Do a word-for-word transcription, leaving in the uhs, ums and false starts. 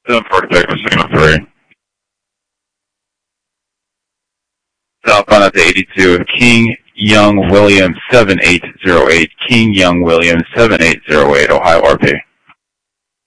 seven four Texas, signal three. Southbound at the eighty-two, King Young William seven eight zero eight, King Young William seven eight zero eight, Ohio R P.